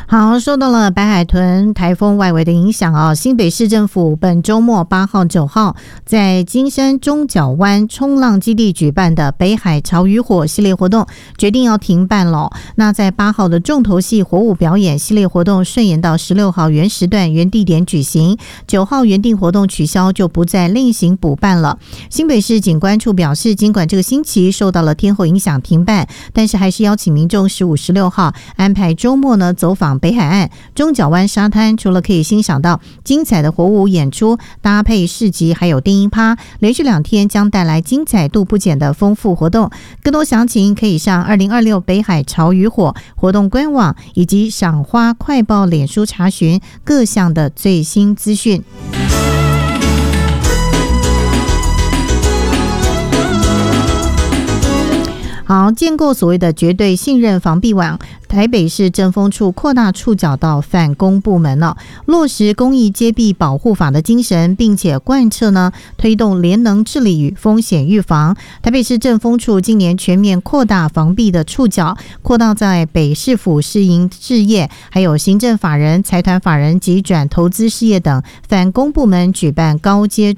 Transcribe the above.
好，受到了白海豚台风外围的影响啊，新北市政府本周末8号、9号在金山中角湾冲浪基地举办的北海潮与火系列活动决定要停办了。那在8号的重头戏火舞表演系列活动顺延到16号原时段原地点举行，9号原定活动取消，就不再另行补办了。新北市景观处表示，尽管这个星期受到了天候影响停办，但是还是邀请民众15、16号安排周末呢走访北海岸中角湾沙滩，除了可以欣赏到精彩的火舞演出，搭配市集还有电音趴，连续2天将带来精彩度不减的丰富活动。更多详情可以上2026北海潮与火活动官网以及赏花快报脸书查询各项的最新资讯。好，建构所谓的绝对信任防弊网，台北市政风处扩大触角到反公部门了，落实公益揭弊保护法的精神，并且贯彻呢推动联能治理与风险预防。台北市政风处今年全面扩大防弊的触角，扩大在北市府私营事业、还有行政法人、财团法人及转投资事业等反公部门举办高阶